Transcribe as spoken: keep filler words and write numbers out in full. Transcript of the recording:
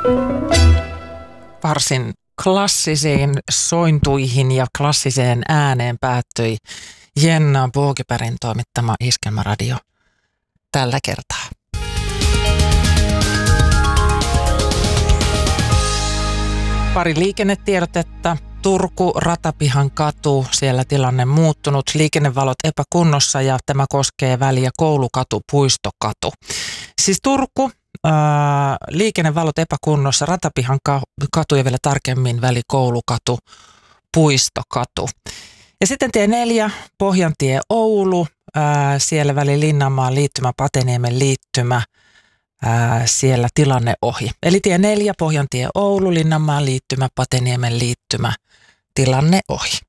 Varsin klassisiin sointuihin ja klassiseen ääneen päättyi Jenna Bågebergin toimittama Iskelmäradio tällä kertaa. Pari liikennetiedotetta. Turku, Ratapihan katu, siellä tilanne muuttunut, liikennevalot epäkunnossa ja tämä koskee väliä Koulukatu, Puistokatu. Siis Turku, ää, liikennevalot epäkunnossa, Ratapihan katu ja vielä tarkemmin väli Koulukatu, Puistokatu. Ja sitten tie neljä, Pohjantie Oulu, ää, siellä väli Linnanmaan liittymä, Pateniemen liittymä, ää, siellä tilanne ohi. Eli tie neljä, Pohjantie Oulu, Linnanmaan liittymä, Pateniemen liittymä, tilanne ohi.